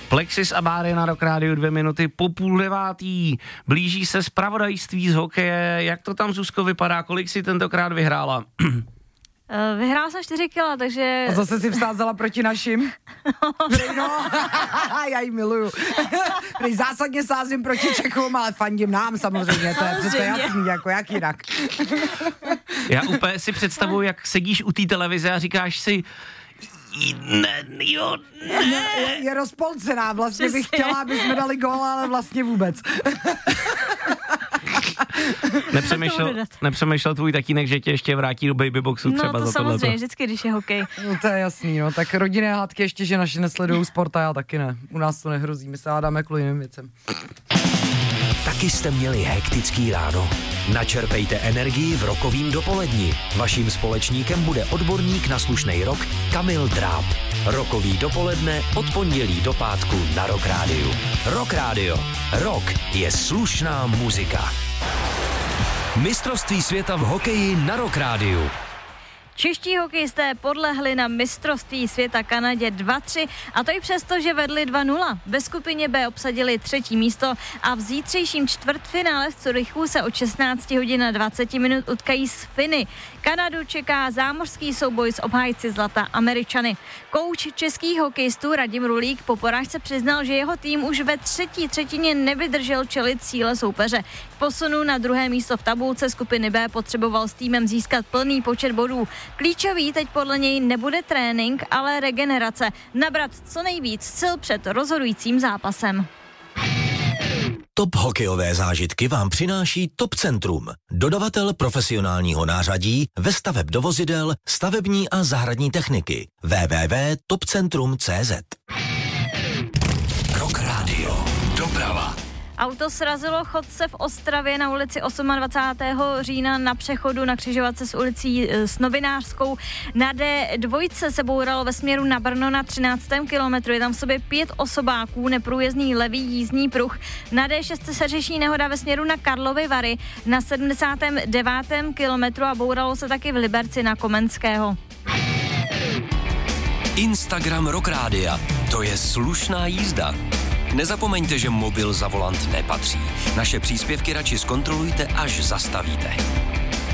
Plexis a Báry na Rock Rádiu 2 minuty po 8:30. Blíží se zpravodajství z hokeje. Jak to tam, Zuzko, vypadá? Kolik si tentokrát vyhrála? Vyhrála jsem 4 kila, takže... A zase si vsázela proti našim? No, já ji miluju. Zásadně sázím proti Čechům, ale fandím nám samozřejmě, to je přece jasný, jako jak jinak. Já úplně si představuji, jak sedíš u té televize a říkáš si, Je rozpolcená, vlastně bych chtěla, aby jsme dali gól, ale vlastně vůbec. Nepřemýšlel tvůj tatínek, že tě ještě vrátí do babyboxu třeba za tohleto? No to samozřejmě, vždycky, když je hokej. No to je jasný, no, tak rodinné hádky ještě, že naši nesledují sport a já taky ne. U nás to nehrozí, my se hádáme kvůli jiným věcem. Taky jste měli hektický ráno? Načerpejte energii v rokovým dopoledni. Vaším společníkem bude odborník na slušnej rock Kamil Dráb. Rokový dopoledne od pondělí do pátku na Rock Rádiu. Rock Rádio. Rock je slušná muzika. Mistrovství světa v hokeji na Rock Rádiu. Čeští hokejisté podlehli na mistrovství světa Kanadě 2-3 a to i přesto, že vedli 2-0. Ve skupině B obsadili 3. místo a v zítřejším čtvrtfinále v Curychu se od 16 hodin a 20 minut utkají s Finy. Kanadu čeká zámořský souboj s obhájci zlata Američany. Kouč českých hokejistů Radim Rulík po porážce přiznal, že jeho tým už ve 3. třetině nevydržel čelit síle soupeře. V posunu na 2. místo v tabulce skupiny B potřeboval s týmem získat plný počet bodů. Klíčový teď podle něj nebude trénink, ale regenerace. Nabrat co nejvíc sil před rozhodujícím zápasem. Top hokejové zážitky vám přináší Top Centrum. Dodavatel profesionálního nářadí ve staveb do vozidel, stavební a zahradní techniky. www.topcentrum.cz. Rock Radio. Doprava. Auto srazilo chodce v Ostravě na ulici 28. října na přechodu na křižovatce s ulicí s Novinářskou. Na D2 se bouralo ve směru na Brno na 13. kilometru. Je tam v sobě 5 osobáků, neprůjezdný levý jízdní pruh. Na D6 se řeší nehoda ve směru na Karlovy Vary na 79. kilometru a bouralo se taky v Liberci na Komenského. Instagram Rock Rádia. To je slušná jízda. Nezapomeňte, že mobil za volant nepatří. Naše příspěvky radši zkontrolujte, až zastavíte.